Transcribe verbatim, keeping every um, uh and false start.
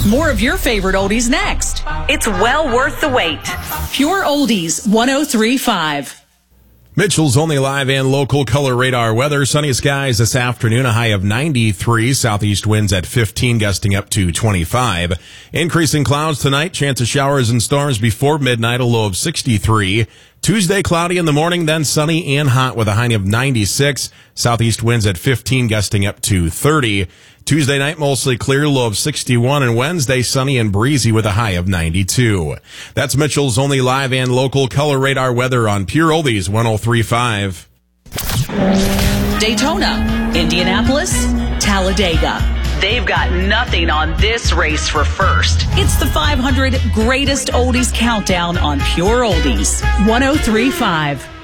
More of your favorite oldies next. It's well worth the wait. Pure Oldies one oh three point five. Mitchell's only live and local color radar weather. Sunny skies this afternoon, a high of ninety-three. Southeast winds at fifteen, gusting up to twenty-five. Increasing clouds tonight. Chance of showers and storms before midnight, a low of sixty-three. Tuesday, cloudy in the morning, then sunny and hot with a high of ninety-six. Southeast winds at fifteen, gusting up to thirty. Tuesday night, mostly clear, low of sixty-one, and Wednesday, sunny and breezy with a high of ninety-two. That's Mitchell's only live and local color radar weather on Pure Oldies one oh three point five. Daytona, Indianapolis, Talladega. They've got nothing on this race for first. It's the five hundred Greatest Oldies Countdown on Pure Oldies one oh three point five.